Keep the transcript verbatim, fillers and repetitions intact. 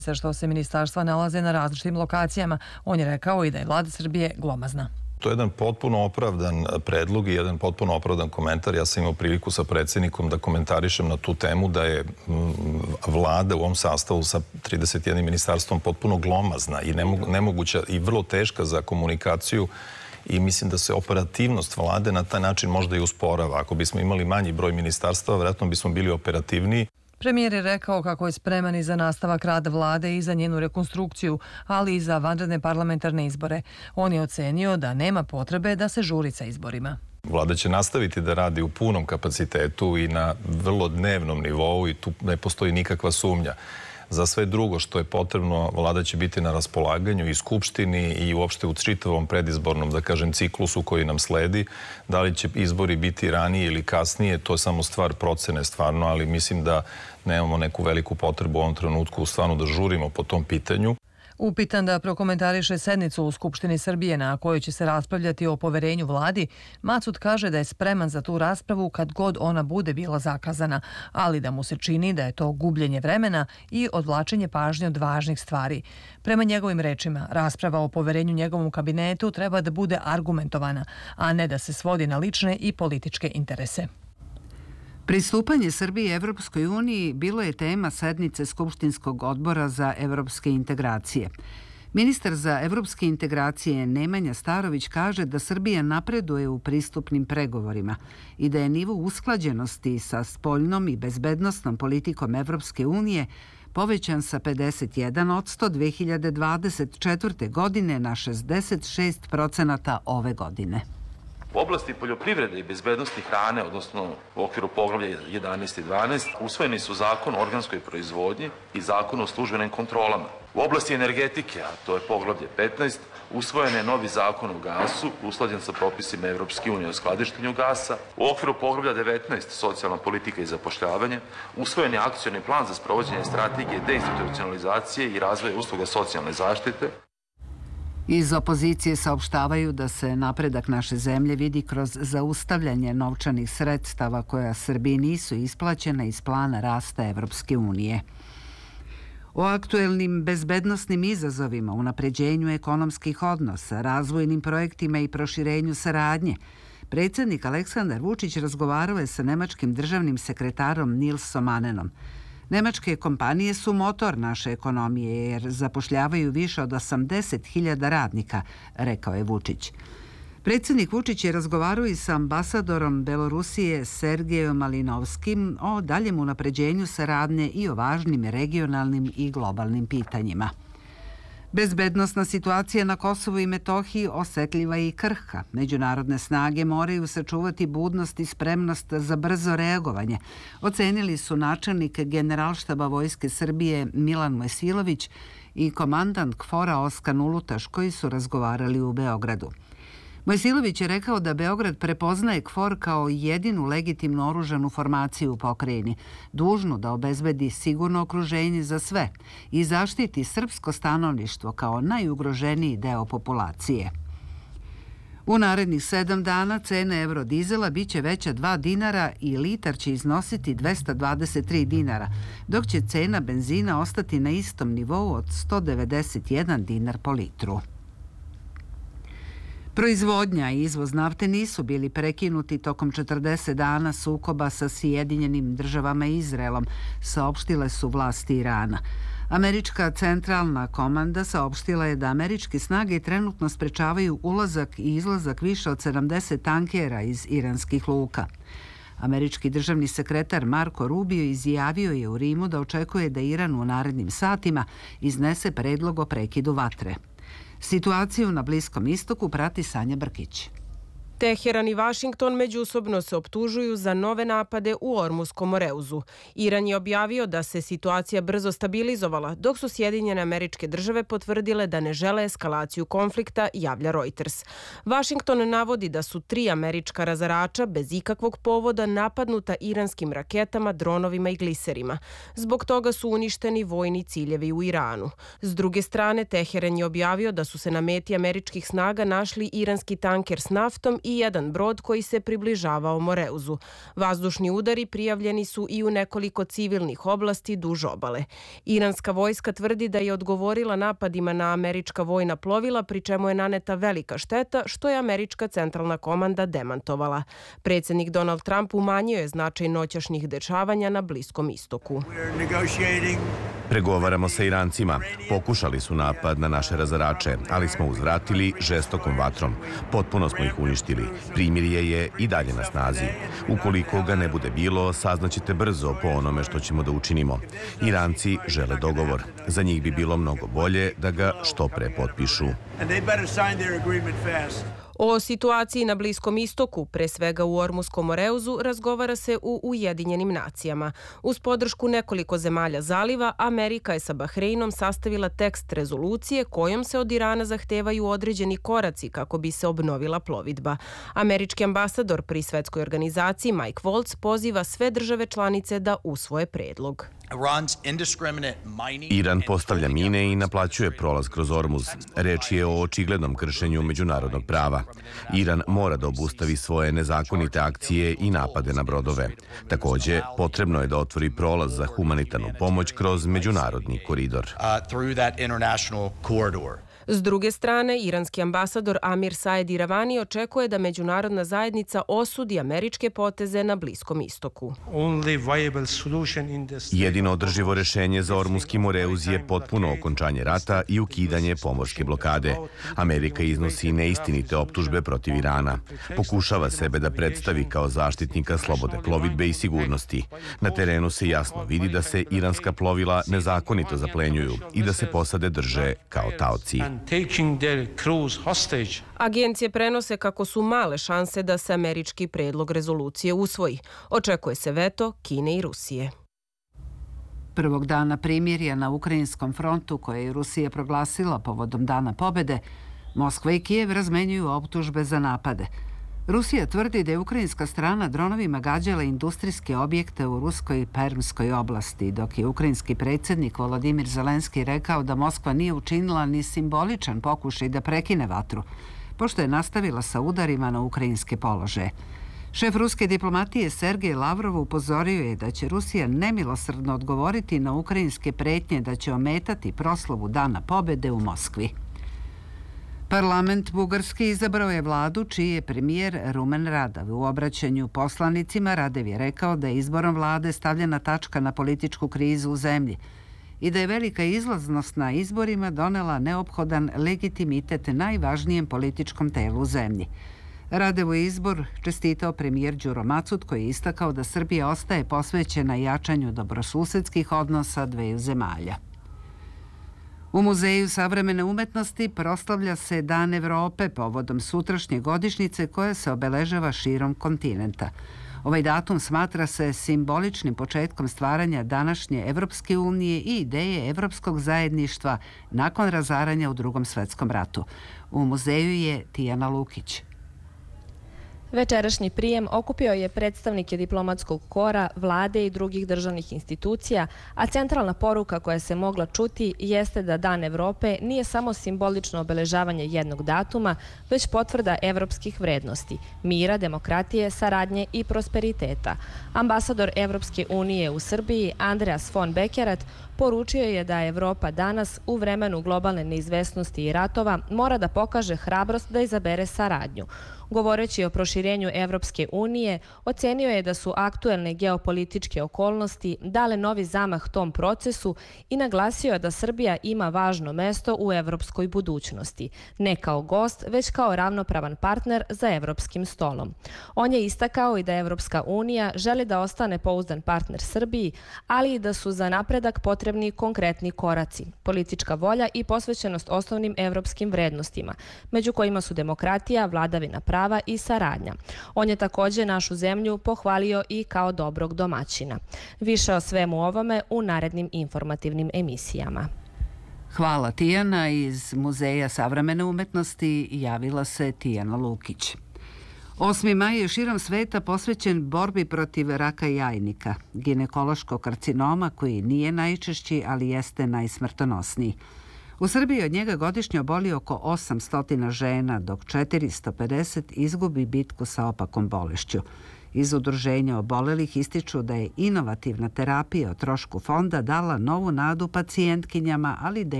sa što se ministarstva nalaze na različitim lokacijama. On je rekao i da je vlada Srbije glomazna. To je jedan potpuno opravdan predlog i jedan potpuno opravdan komentar. Ja sam imao priliku sa predsjednikom da komentarišem na tu temu da je vlada u ovom sastavu sa trideset jednim ministarstvom potpuno glomazna i nemoguća i vrlo teška za komunikaciju i mislim da se operativnost vlade na taj način možda i usporava. Ako bismo imali manji broj ministarstava, vjerojatno bismo bili operativniji. Premijer je rekao kako je spreman i za nastavak rada vlade i za njenu rekonstrukciju, ali i za vanredne parlamentarne izbore. On je ocenio da nema potrebe da se žuri sa izborima. Vlada će nastaviti da radi u punom kapacitetu i na vrlo dnevnom nivou i tu ne postoji nikakva sumnja. Za sve drugo što je potrebno, vlada će biti na raspolaganju i Skupštini i uopšte u čitavom predizbornom, da kažem, ciklusu koji nam sledi. Da li će izbori biti ranije ili kasnije, to je samo stvar procene stvarno, ali mislim da nemamo neku veliku potrebu u ovom trenutku stvarno da žurimo po tom pitanju. Upitan da prokomentariše sednicu u Skupštini Srbije na kojoj će se raspravljati o poverenju vladi, Macud kaže da je spreman za tu raspravu kad god ona bude bila zakazana, ali da mu se čini da je to gubljenje vremena i odvlačenje pažnje od važnih stvari. Prema njegovim rečima, rasprava o poverenju njegovom kabinetu treba da bude argumentovana, a ne da se svodi na lične i političke interese. Pristupanje Srbije Evropskoj uniji bilo je tema sednice Skupštinskog odbora za evropske integracije. Ministar za evropske integracije Nemanja Starović kaže da Srbija napreduje u pristupnim pregovorima i da je nivo usklađenosti sa spoljnom i bezbednosnom politikom Evropske unije povećan sa pedeset jedan odsto dve hiljade dvadeset četvrte. godine na šezdeset šest procenata ove godine. U oblasti poljoprivrede i bezbednosti hrane, odnosno u okviru poglavlja jedanaest i dvanaest, usvojeni su zakon o organskoj proizvodnji i zakon o službenim kontrolama. U oblasti energetike, a to je poglavlje petnaest, usvojen je novi zakon o gasu, usklađen sa propisima Evropske unije o skladištenju gasa. U okviru poglavlja devetnaest, socijalna politika i zapošljavanje, usvojen je akcioni plan za sprovođenje strategije deinstitucionalizacije i razvoja usluga socijalne zaštite. Iz opozicije saopštavaju da se napredak naše zemlje vidi kroz zaustavljanje novčanih sredstava koja Srbiji nisu isplaćena iz plana rasta Evropske unije. O aktuelnim bezbednosnim izazovima, unapređenju ekonomskih odnosa, razvojnim projektima i proširenju saradnje, predsjednik Aleksandar Vučić razgovarao je sa nemačkim državnim sekretarom Nilsom Annenom. Nemačke kompanije su motor naše ekonomije jer zapošljavaju više od osamdeset hiljada radnika, rekao je Vučić. Predsjednik Vučić je razgovarao i sa ambasadorom Belorusije Sergejom Malinovskim o daljem unapređenju saradnje i o važnim regionalnim i globalnim pitanjima. Bezbednosna situacija na Kosovu i Metohiji osetljiva i krhka. Međunarodne snage moraju sačuvati budnost i spremnost za brzo reagovanje, ocenili su načelnik Generalštaba Vojske Srbije Milan Mojsilović i komandant KFOR-a Oskan Ulutaš, koji su razgovarali u Beogradu. Mojsilović je rekao da Beograd prepoznaje KFOR kao jedinu legitimnu oružanu formaciju u pokrajini, dužnu da obezbedi sigurno okruženje za sve i zaštiti srpsko stanovništvo kao najugroženiji deo populacije. U narednih sedam dana cena eurodizela biće veća dva dinara i litar će iznositi dvesta dvadeset tri dinara, dok će cena benzina ostati na istom nivou od sto devedeset jedan dinar po litru. Proizvodnja i izvoz nafte nisu bili prekinuti tokom četrdeset dana sukoba sa Sjedinjenim državama i Izraelom, saopštile su vlasti Irana. Američka centralna komanda saopštila je da američke snage trenutno sprečavaju ulazak i izlazak više od sedamdeset tankera iz iranskih luka. Američki državni sekretar Marko Rubio izjavio je u Rimu da očekuje da Iran u narednim satima iznese predlog o prekidu vatre. Situaciju na Bliskom istoku prati Sanja Brkić. Teheran i Vašington međusobno se optužuju za nove napade u Ormuskom moreuzu. Iran je objavio da se situacija brzo stabilizovala, dok su Sjedinjene Američke Države potvrdile da ne žele eskalaciju konflikta, javlja Reuters. Vašington navodi da su tri američka razarača bez ikakvog povoda napadnuta iranskim raketama, dronovima i gliserima. Zbog toga su uništeni vojni ciljevi u Iranu. S druge strane, Teheran je objavio da su se na meti američkih snaga našli iranski tanker s naftom i i jedan brod koji se približavao Moreuzu. Vazdušni udari prijavljeni su i u nekoliko civilnih oblasti duž obale. Iranska vojska tvrdi da je odgovorila napadima na američka vojna plovila, pri čemu je naneta velika šteta, što je američka centralna komanda demantovala. Predsjednik Donald Trump umanjio je značaj noćašnjih dešavanja na Bliskom istoku. Pregovaramo sa Irancima. Pokušali su napad na naše razarače, ali smo uzvratili žestokom vatrom. Potpuno smo ih uništili. Primirje je i dalje na snazi. Ukoliko ga ne bude bilo, saznaćete brzo po onome što ćemo da učinimo. Iranci žele dogovor. Za njih bi bilo mnogo bolje da ga što pre potpišu. O situaciji na Bliskom istoku, pre svega u Ormuskom Moreuzu, razgovara se u Ujedinjenim nacijama. Uz podršku nekoliko zemalja zaliva, Amerika je sa Bahreinom sastavila tekst rezolucije kojom se od Irana zahtevaju određeni koraci kako bi se obnovila plovidba. Američki ambasador pri svetskoj organizaciji Mike Waltz poziva sve države članice da usvoje predlog. Iran postavlja mine i naplaćuje prolaz kroz Ormuz. Reč je o očiglednom kršenju međunarodnog prava. Iran mora da obustavi svoje nezakonite akcije i napade na brodove. Također, potrebno je da otvori prolaz za humanitarnu pomoć kroz međunarodni koridor. S druge strane, iranski ambasador Amir Saed Iravani očekuje da međunarodna zajednica osudi američke poteze na Bliskom istoku. Jedino održivo rešenje za Ormuski Moreuz je potpuno okončanje rata i ukidanje pomorske blokade. Amerika iznosi neistinite optužbe protiv Irana. Pokušava sebe da predstavi kao zaštitnika slobode plovidbe i sigurnosti. Na terenu se jasno vidi da se iranska plovila nezakonito zaplenjuju i da se posade drže kao taoci. Agencije prenose kako su male šanse da se američki predlog rezolucije usvoji. Očekuje se veto Kine i Rusije. Prvog dana primirja na ukrajinskom frontu koje je Rusija proglasila povodom Dana pobede, Moskva i Kijev razmenjuju optužbe za napade. Rusija tvrdi da je ukrajinska strana dronovima gađala industrijske objekte u ruskoj Permskoj oblasti, dok je ukrajinski predsjednik Volodimir Zelenski rekao da Moskva nije učinila ni simboličan pokušaj da prekine vatru, pošto je nastavila sa udarima na ukrajinske položaje. Šef ruske diplomatije Sergej Lavrov upozorio je da će Rusija nemilosrdno odgovoriti na ukrajinske pretnje da će ometati proslavu Dana pobede u Moskvi. Parlament Bugarski izabrao je vladu čiji je premijer Rumen Radev. U obraćanju poslanicima Radev je rekao da je izborom vlade stavljena tačka na političku krizu u zemlji i da je velika izlaznost na izborima donela neophodan legitimitet najvažnijem političkom telu u zemlji. Radevu je izbor čestitao premijer Đuro Macut, koji je istakao da Srbija ostaje posvećena jačanju dobrosusedskih odnosa dveju zemalja. U Muzeju savremene umetnosti proslavlja se Dan Evrope povodom sutrašnje godišnjice koja se obeležava širom kontinenta. Ovaj datum smatra se simboličnim početkom stvaranja današnje Evropske unije i ideje evropskog zajedništva nakon razaranja u Drugom svetskom ratu. U muzeju je Tijana Lukić. Večerašnji prijem okupio je predstavnike diplomatskog kora, vlade i drugih državnih institucija, a centralna poruka koja se mogla čuti jeste da Dan Evrope nije samo simbolično obeležavanje jednog datuma, već potvrda evropskih vrednosti, mira, demokratije, saradnje i prosperiteta. Ambasador Evropske unije u Srbiji, Andreas von Bekerat, poručio je da Evropa danas, u vremenu globalne neizvesnosti i ratova, mora da pokaže hrabrost da izabere saradnju. Govoreći o proširenju Evropske unije, ocenio je da su aktuelne geopolitičke okolnosti dale novi zamah tom procesu i naglasio je da Srbija ima važno mesto u evropskoj budućnosti, ne kao gost, već kao ravnopravan partner za evropskim stolom. On je istakao i da Evropska unija želi da ostane pouzdan partner Srbiji, ali i da su za napredak potrebni konkretni koraci, politička volja i posvećenost osnovnim evropskim vrednostima, među kojima su demokratija, vladavina prava i saradnja. On je također našu zemlju pohvalio i kao dobrog domaćina. Više o svemu ovome u narednim informativnim emisijama. Hvala Tijana. Iz Muzeja savremene umetnosti javila se Tijana Lukić. osmi maj je širom sveta posvećen borbi protiv raka jajnika, ginekološkog karcinoma koji nije najčešći, ali jeste najsmrtonosniji. U Srbiji od njega godišnje oboli oko osamsto žena, dok četiristo pedeset izgubi bitku sa opakom bolešću. Iz udruženja obolelih ističu da je inovativna terapija o trošku fonda dala novu nadu pacijentkinjama, ali da